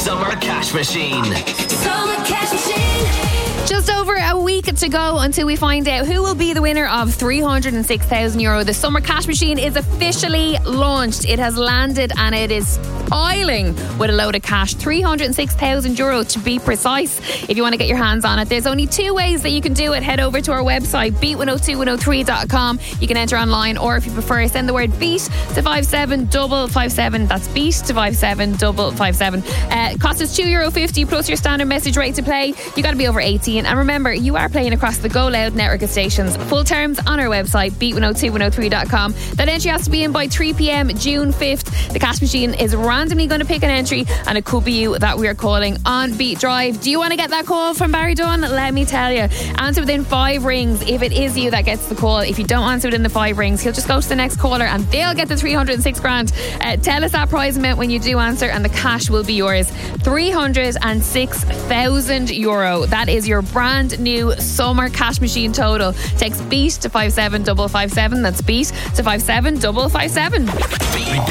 Summer Cash Machine. Summer Cash Machine. Just over a week to go until we find out who will be the winner of €306,000. The Summer Cash Machine is officially launched. It has landed and it is piling with a load of cash. €306,000 to be precise. If you want to get your hands on it, there's only two ways that you can do it. Head over to our website, beat102103.com. You can enter online, or if you prefer, send the word BEAT to 57557. That's BEAT to 57557. Cost us €2.50 plus your standard message rate to play. You got to be over 18. And remember, you are playing across the Go Loud network of stations. Full terms on our website, beat102103.com. That entry has to be in by 3 p.m. June 5th. The Cash Machine is randomly going to pick an entry, and it could be you that we are calling on Beat Drive. Do you want to get that call from Barry Dunn? Let me tell you. Answer within 5 rings if it is you that gets the call. If you don't answer within the 5 rings, he'll just go to the next caller and they'll get the 306 grand. Tell us that prize amount when you do answer, and the cash will be yours. €306,000. That is your brand new Summer Cash Machine total. Text BEAT to 57557. That's BEAT to 57557.